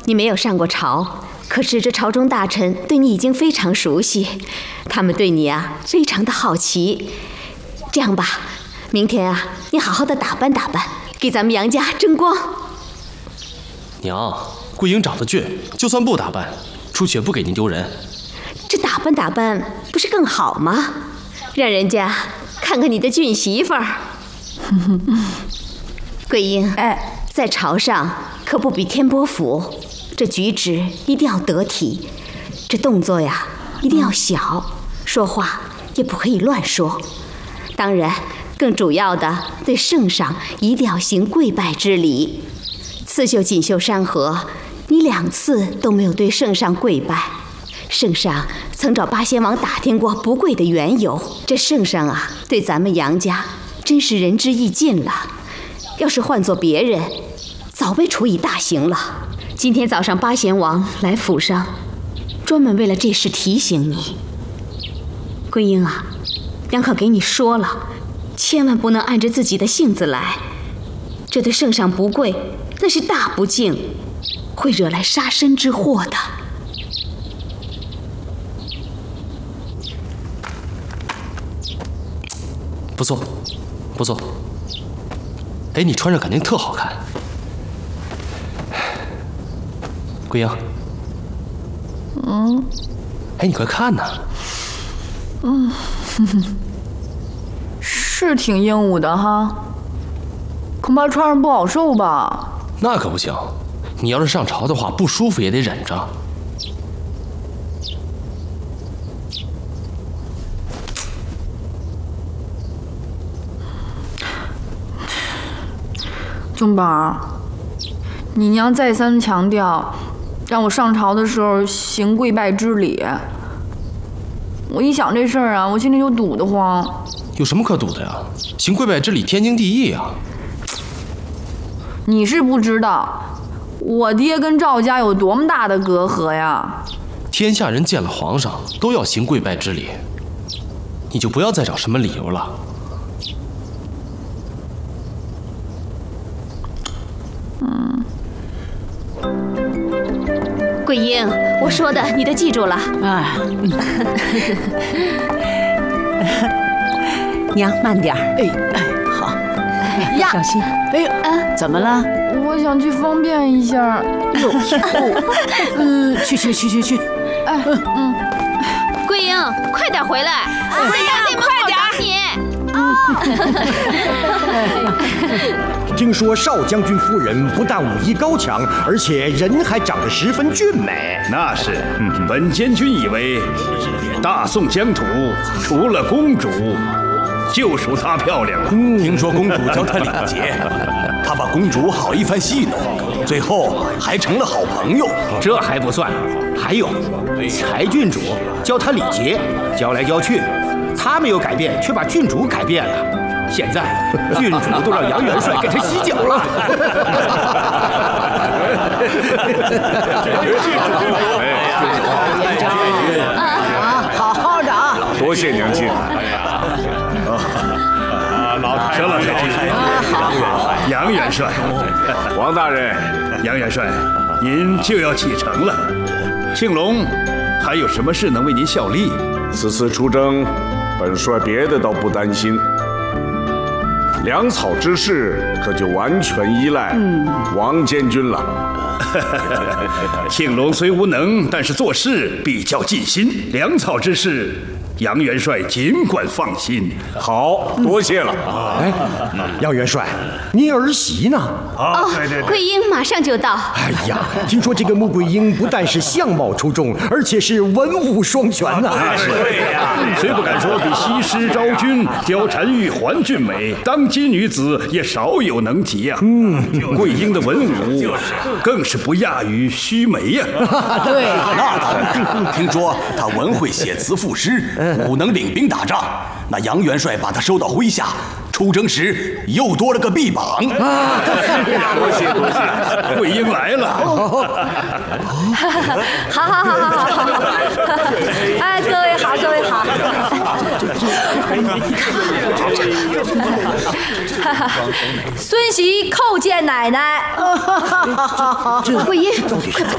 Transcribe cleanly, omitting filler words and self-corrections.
你没有上过朝，可是这朝中大臣对你已经非常熟悉，他们对你啊非常的好奇。这样吧，明天啊，你好好的打扮打扮，给咱们杨家争光。 娘，桂英长得倔，就算不打扮，出去也不给您丢人。 这打扮打扮不是更好吗？让人家看看你的俊媳妇儿。桂英，在朝上可不比天波府，这举止一定要得体，这动作呀一定要小，说话也不可以乱说。当然，更主要的，对圣上一定要行跪拜之礼。刺绣锦绣山河，你2次都没有对圣上跪拜。圣上曾找八仙王打听过不跪的缘由，这圣上啊，对咱们杨家真是仁至义尽了。要是换做别人，早被处以大刑了。今天早上八贤王来府上，专门为了这事提醒你。桂英啊，娘可给你说了，千万不能按着自己的性子来，这对圣上不跪，那是大不敬，会惹来杀身之祸的。 不错，不错。哎，你穿上肯定特好看。桂英，哎，你快看呐！ 是挺英武的哈，恐怕穿上不好受吧？ 那可不行，你要是上朝的话，不舒服也得忍着。 宗宝，你娘再三强调，让我上朝的时候行跪拜之礼。我一想这事儿啊，我心里就堵得慌。 有什么可堵的呀？行跪拜之礼天经地义啊！ 你是不知道，我爹跟赵家有多么大的隔阂呀！ 天下人见了皇上都要行跪拜之礼，你就不要再找什么理由了。 桂英，我说的你都记住了。 娘慢点儿。好。呀，小心。哎呦，怎么了？ 我想去方便一下。 去。 桂英，快点回来！桂英，快点！ 听说少将军夫人不但武艺高强，而且人还长得十分俊美。 那是，本监军以为，大宋疆土除了公主，就属她漂亮了。 听说公主教她礼节，她把公主好一番戏弄，最后还成了好朋友。 这还不算，还有柴郡主教她礼节，教来教去，她没有改变，却把郡主改变了。现在郡主都让杨元帅给他洗脚了。 好好的啊！ 多谢娘亲。小老太君，杨元帅，王大人，杨元帅，您就要启程了。庆隆还有什么事能为您效力？ 此次出征，本帅别的倒不担心。粮草之事可就完全依赖王监军了。 庆隆虽无能，但是做事比较尽心。粮草之事，杨元帅尽管放心。 好，多谢了。 哎，杨元帅，您儿媳呢？ 对。 桂英马上就到。 哎呀，听说这个穆桂英不但是相貌出众，而且是文武双全呐。 对呀，虽不敢说比西施、昭君、貂蝉、玉环俊美，当今女子也少有能及呀。桂英的文武更是不亚于须眉呀。 对， 那当然。听说她文会写词赋诗，武能领兵打仗。那杨元帅把她收到麾下，出征时又多了个臂膀。 多谢，桂英来了。 好。哎，各位好。孙媳叩见奶奶。 桂英，快